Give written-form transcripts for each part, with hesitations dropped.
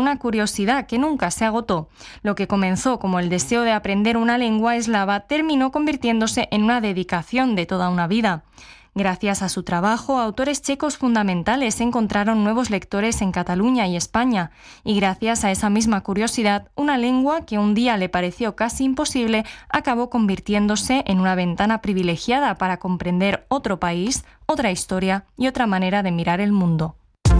una curiosidad que nunca se agotó. Lo que comenzó como el deseo de aprender una lengua eslava terminó convirtiéndose en una dedicación de toda una vida. Gracias a su trabajo, autores checos fundamentales encontraron nuevos lectores en Cataluña y España, y gracias a esa misma curiosidad, una lengua que un día le pareció casi imposible acabó convirtiéndose en una ventana privilegiada para comprender otro país, otra historia y otra manera de mirar el mundo.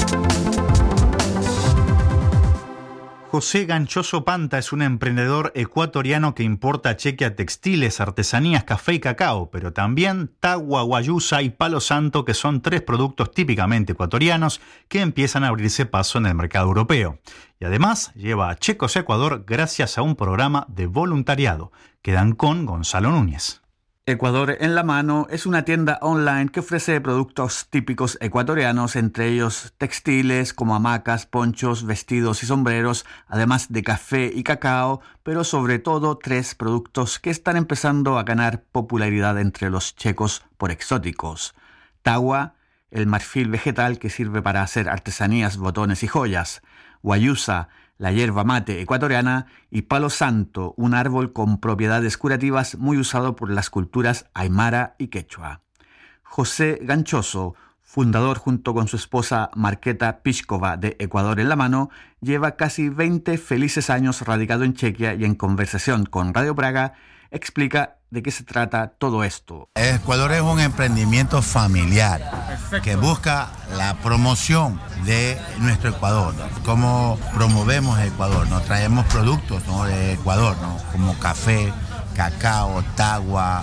José Ganchoso Panta es un emprendedor ecuatoriano que importa a Chequia textiles, artesanías, café y cacao, pero también tagua, guayusa y palo santo, que son 3 productos típicamente ecuatorianos que empiezan a abrirse paso en el mercado europeo. Y además lleva a Checos Ecuador gracias a un programa de voluntariado. Quedan con Gonzalo Núñez. Ecuador en la Mano es una tienda online que ofrece productos típicos ecuatorianos, entre ellos textiles como hamacas, ponchos, vestidos y sombreros, además de café y cacao, pero sobre todo 3 productos que están empezando a ganar popularidad entre los checos por exóticos. Tagua, el marfil vegetal que sirve para hacer artesanías, botones y joyas. Guayusa, la yerba mate ecuatoriana, y palo santo, un árbol con propiedades curativas muy usado por las culturas aymara y quechua. José Ganchoso, fundador junto con su esposa Marqueta Piskova de Ecuador en la Mano, lleva casi 20 felices años radicado en Chequia y en conversación con Radio Praga explica de qué se trata todo esto. Ecuador es un emprendimiento familiar. Perfecto. Que busca la promoción de nuestro Ecuador, ¿no? Cómo promovemos Ecuador, ¿no? Traemos productos, ¿no?, de Ecuador, ¿no?, como café, cacao, tagua,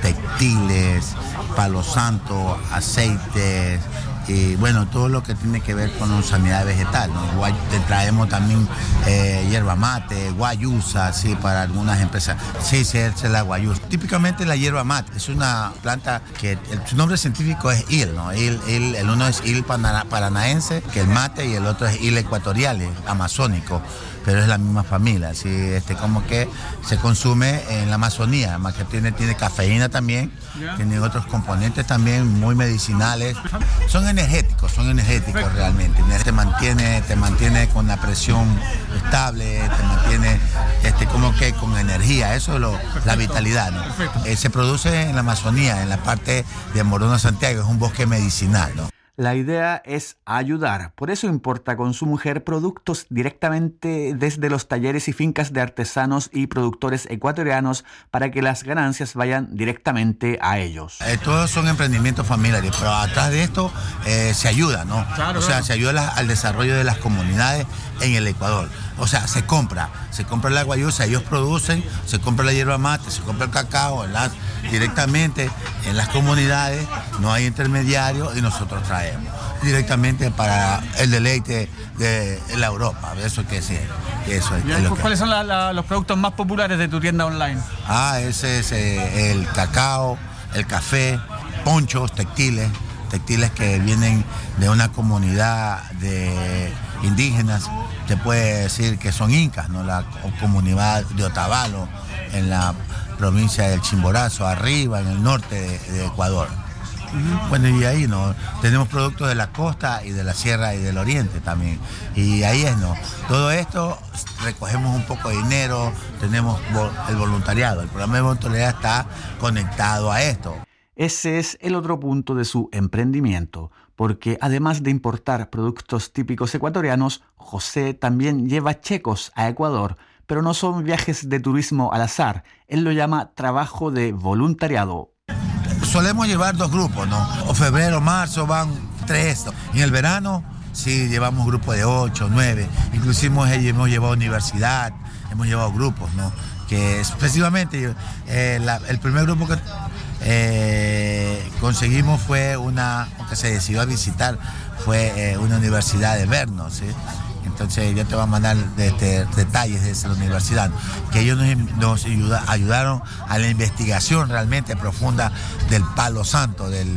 textiles, palo santo, aceites y bueno, todo lo que tiene que ver con sanidad vegetal, ¿no? Traemos también hierba mate, guayusa, sí, para algunas empresas. Sí, es la guayusa. Típicamente la hierba mate es una planta que su nombre científico es il, ¿no? El uno es il paranaense, que el mate, y el otro es il ecuatorial, amazónico, pero es la misma familia, así como que se consume en la Amazonía, más que tiene cafeína también, tiene otros componentes también muy medicinales. Son energéticos realmente. Te mantiene con la presión estable, te mantiene como que con energía, eso es la vitalidad, ¿no? Se produce en la Amazonía, en la parte de Morona, Santiago, es un bosque medicinal, ¿no? La idea es ayudar, por eso importa con su mujer productos directamente desde los talleres y fincas de artesanos y productores ecuatorianos para que las ganancias vayan directamente a ellos. Todos son emprendimientos familiares, pero atrás de esto se ayuda, ¿no? Claro, o sea, se ayuda al desarrollo de las comunidades en el Ecuador. O sea, se compra la guayusa, ellos producen, se compra la hierba mate, se compra el cacao directamente en las comunidades, no hay intermediarios y nosotros traemos directamente para el deleite de la Europa. Eso que sí, eso es. ¿Cuáles son los productos más populares de tu tienda online? Ese es el cacao, el café, ponchos, textiles que vienen de una comunidad de indígenas, se puede decir que son incas, ¿no? La comunidad de Otavalo, en la provincia del Chimborazo, arriba, en el norte de Ecuador. Bueno, y ahí no tenemos productos de la costa y de la sierra y del oriente también. Y ahí no. Todo esto recogemos un poco de dinero, tenemos el voluntariado. El programa de voluntariado está conectado a esto. Ese es el otro punto de su emprendimiento, porque además de importar productos típicos ecuatorianos, José también lleva checos a Ecuador, pero no son viajes de turismo al azar. Él lo llama trabajo de voluntariado. Solemos llevar 2 grupos, ¿no? O febrero, marzo van 3. En el verano sí llevamos grupos de 8, 9. Inclusive hemos llevado universidad, hemos llevado grupos, ¿no? Que específicamente el primer grupo que conseguimos fue que se decidió a visitar, fue una universidad de Brno, ¿sí? Entonces yo te voy a mandar detalles de esa universidad, que ellos nos ayudaron a la investigación realmente profunda del palo santo, del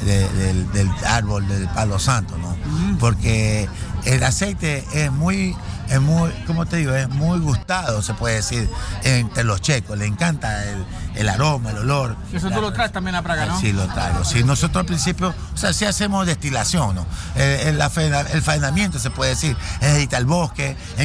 árbol del palo santo, ¿no? Porque el aceite es muy, ¿cómo te digo? Es muy gustado, se puede decir, entre los checos. Le encanta el aroma, el olor. Eso tú lo traes también a Praga, ¿no? Sí, lo traigo. Sí, nosotros al principio, o sea, sí hacemos destilación, ¿no? El faenamiento, se puede decir, es editar el bosque.